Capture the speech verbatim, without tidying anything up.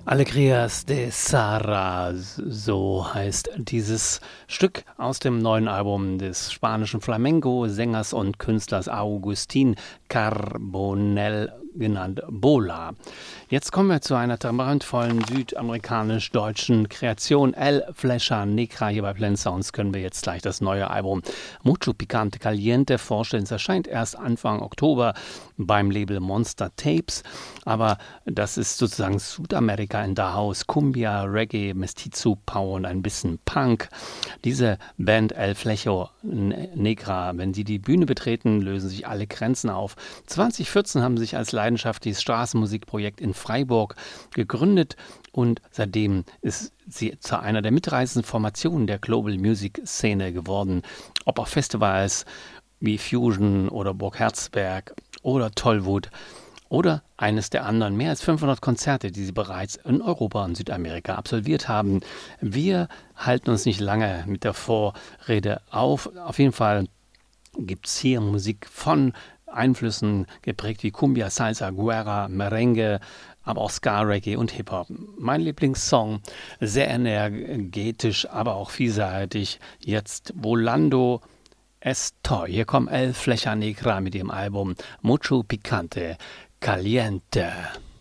Alegrías de Sahara, so heißt dieses Stück aus dem neuen Album des spanischen Flamenco-Sängers und Künstlers Agustín Carbonell, genannt Bola. Jetzt kommen wir zu einer talentvollen südamerikanisch-deutschen Kreation. El Flecha Negra. Hier bei Planet Sounds können wir jetzt gleich das neue Album Mucho Picante Caliente vorstellen. Es erscheint erst Anfang Oktober beim Label Monster Tapes, aber das ist sozusagen Südamerika in der Haus. Cumbia, Reggae, Mestizo, Power und ein bisschen Punk. Diese Band El Flecha Negra, wenn sie die Bühne betreten, lösen sich alle Grenzen auf. zwanzig vierzehn haben sie sich als leidenschaftliches Straßenmusikprojekt in Freiburg gegründet und seitdem ist sie zu einer der mitreißenden Formationen der Global Music Szene geworden. Ob auf Festivals wie Fusion oder Burg Herzberg oder Tollwood oder eines der anderen mehr als fünfhundert Konzerte, die sie bereits in Europa und Südamerika absolviert haben. Wir halten uns nicht lange mit der Vorrede auf. Auf jeden Fall gibt es hier Musik von Einflüssen geprägt wie Cumbia, Salsa, Guerra, Merengue, aber auch Ska, Reggae und Hip-Hop. Mein Lieblingssong, sehr energetisch, aber auch vielseitig. Jetzt Volando Estoy. Hier kommt El Flecha Negra mit dem Album Mucho Picante Caliente.